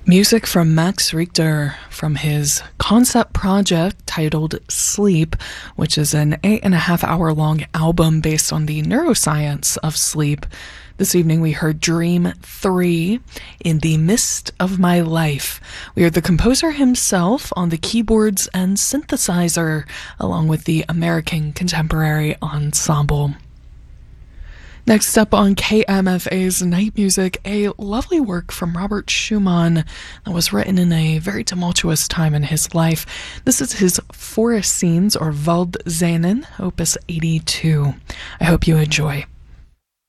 Music from Max Richter from his concept project titled Sleep, which is an 8.5 hour long album based on the neuroscience of sleep. This evening we heard Dream 3 in the Mist of My Life. We heard the composer himself on the keyboards and synthesizer, along with the American Contemporary Ensemble. Next up on KMFA's Night Music, a lovely work from Robert Schumann that was written in a very tumultuous time in his life. This is his Forest Scenes, or Waldszenen, Opus 82. I hope you enjoy.